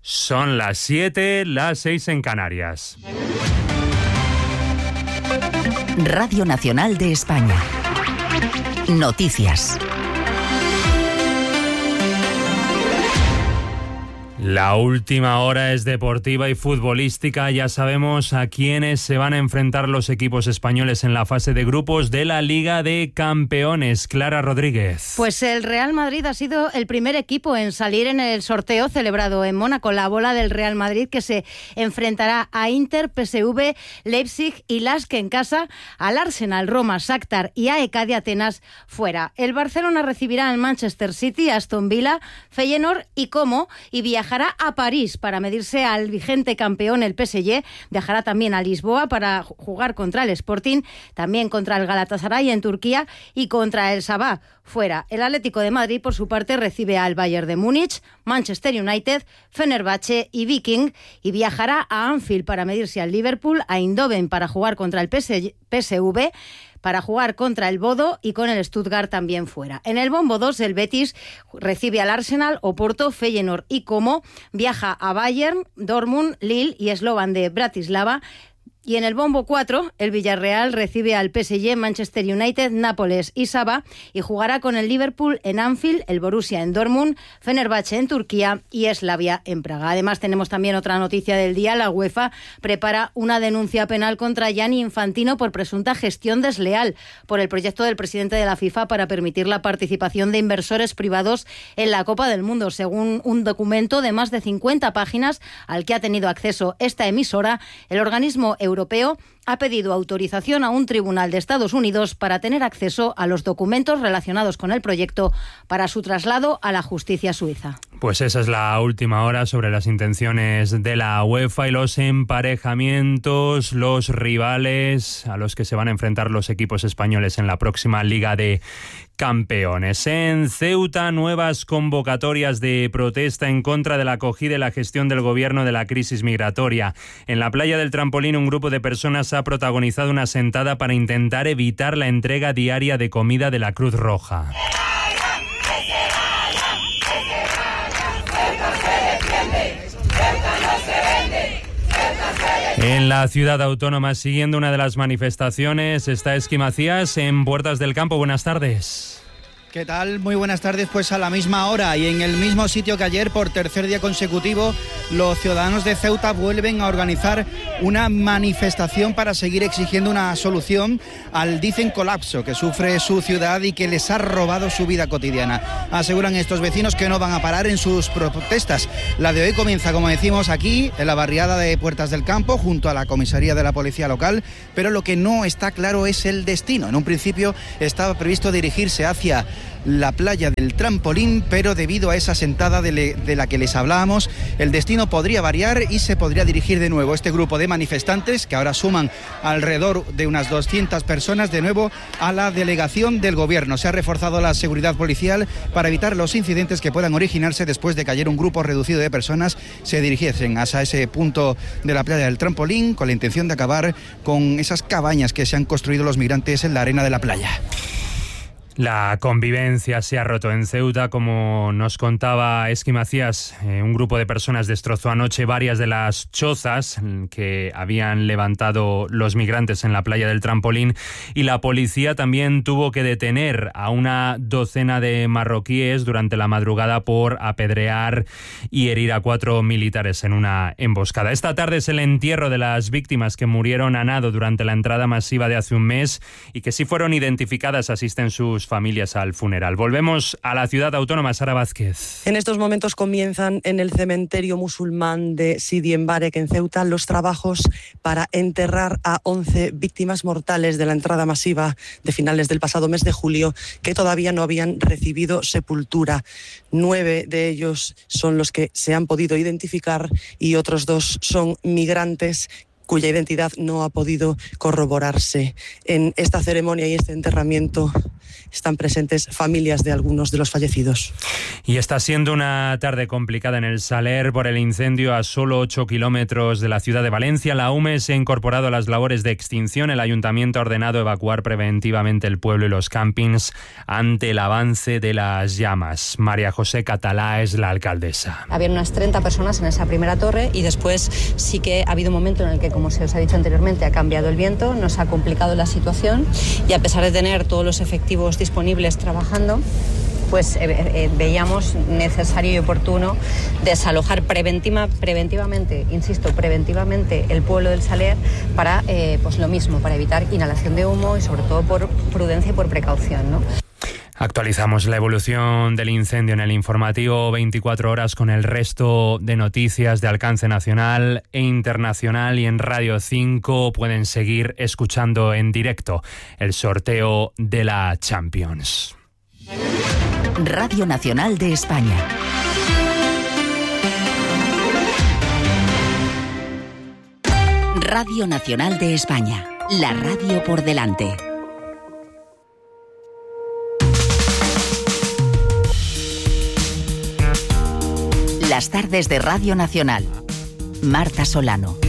Son las 7, las 6 en Canarias. Radio Nacional de España. Noticias. La última hora es deportiva y futbolística. Ya sabemos a quiénes se van a enfrentar los equipos españoles en la fase de grupos de la Liga de Campeones. Clara Rodríguez. Pues el Real Madrid ha sido el primer equipo en salir en el sorteo celebrado en Mónaco. La bola del Real Madrid, que se enfrentará a Inter, PSV, Leipzig y Lask en casa, al Arsenal, Roma, Shakhtar y AEK de Atenas fuera. El Barcelona recibirá al Manchester City, Aston Villa, Feyenoord y Como, y viajará a París para medirse al vigente campeón, el PSG. Viajará también a Lisboa para jugar contra el Sporting, también contra el Galatasaray en Turquía y contra el Sabah fuera. El Atlético de Madrid, por su parte, recibe al Bayern de Múnich, Manchester United, Fenerbahce y Viking, y viajará a Anfield para medirse al Liverpool, a Eindhoven para jugar contra el PSV, para jugar contra el Bodo y con el Stuttgart también fuera. En el Bombo 2, el Betis recibe al Arsenal, Oporto, Feyenoord y Como. Viaja a Bayern, Dortmund, Lille y Slovan de Bratislava. Y en el Bombo 4, el Villarreal recibe al PSG, Manchester United, Nápoles y Sabah, y jugará con el Liverpool en Anfield, el Borussia en Dortmund, Fenerbahce en Turquía y Slavia en Praga. Además, tenemos también otra noticia del día. La UEFA prepara una denuncia penal contra Gianni Infantino por presunta gestión desleal por el proyecto del presidente de la FIFA para permitir la participación de inversores privados en la Copa del Mundo, según un documento de más de 50 páginas al que ha tenido acceso esta emisora. El organismo europeo ha pedido autorización a un tribunal de Estados Unidos para tener acceso a los documentos relacionados con el proyecto para su traslado a la justicia suiza. Pues esa es la última hora sobre las intenciones de la UEFA y los emparejamientos, los rivales a los que se van a enfrentar los equipos españoles en la próxima Liga de Campeones. En Ceuta, nuevas convocatorias de protesta en contra de la acogida y la gestión del gobierno de la crisis migratoria. En la playa del Trampolín, un grupo de personas ha protagonizado una sentada para intentar evitar la entrega diaria de comida de la Cruz Roja. En la ciudad autónoma, siguiendo una de las manifestaciones, está Esqui Macías en Puertas del Campo. Buenas tardes. ¿Qué tal? Muy buenas tardes. Pues a la misma hora y en el mismo sitio que ayer, por tercer día consecutivo, los ciudadanos de Ceuta vuelven a organizar una manifestación para seguir exigiendo una solución al, dicen, colapso que sufre su ciudad y que les ha robado su vida cotidiana. Aseguran estos vecinos que no van a parar en sus protestas. La de hoy comienza, como decimos, aquí, en la barriada de Puertas del Campo, junto a la comisaría de la policía local, pero lo que no está claro es el destino. En un principio estaba previsto dirigirse hacia la playa del Trampolín, pero debido a esa sentada de la que les hablábamos, el destino podría variar y se podría dirigir de nuevo este grupo de manifestantes, que ahora suman alrededor de unas 200 personas, de nuevo a la delegación del gobierno. Se ha reforzado la seguridad policial para evitar los incidentes que puedan originarse después de que ayer un grupo reducido de personas se dirigiesen hacia ese punto de la playa del Trampolín con la intención de acabar con esas cabañas que se han construido los migrantes en la arena de la playa. La convivencia se ha roto en Ceuta, como nos contaba Esqui Macías. Un grupo de personas destrozó anoche varias de las chozas que habían levantado los migrantes en la playa del Trampolín, y la policía también tuvo que detener a una docena de marroquíes durante la madrugada por apedrear y herir a 4 militares en una emboscada. Esta tarde es el entierro de las víctimas que murieron a nado durante la entrada masiva de hace un mes y que sí fueron identificadas. Asisten sus familias al funeral. Volvemos a la ciudad autónoma. Sara Vázquez. En estos momentos comienzan en el cementerio musulmán de Sidi Mbarek en Ceuta los trabajos para enterrar a 11 víctimas mortales de la entrada masiva de finales del pasado mes de julio, que todavía no habían recibido sepultura. 9 de ellos son los que se han podido identificar y otros 2 son migrantes cuya identidad no ha podido corroborarse. En esta ceremonia y este enterramiento están presentes familias de algunos de los fallecidos. Y está siendo una tarde complicada en el Saler por el incendio a solo 8 kilómetros de la ciudad de Valencia. La UME se ha incorporado a las labores de extinción. El ayuntamiento ha ordenado evacuar preventivamente el pueblo y los campings ante el avance de las llamas. María José Catalá es la alcaldesa. Había unas 30 personas en esa primera torre y después sí que ha habido un momento en el que, como se os ha dicho anteriormente, ha cambiado el viento, nos ha complicado la situación y a pesar de tener todos los efectivos disponibles trabajando, pues veíamos necesario y oportuno desalojar preventivamente, insisto, preventivamente el pueblo del Saler para pues lo mismo, para evitar inhalación de humo y sobre todo por prudencia y por precaución, ¿no? Actualizamos la evolución del incendio en el informativo 24 horas con el resto de noticias de alcance nacional e internacional, y en Radio 5 pueden seguir escuchando en directo el sorteo de la Champions. Radio Nacional de España. Radio Nacional de España. La radio por delante. Las tardes de Radio Nacional. Marta Solano.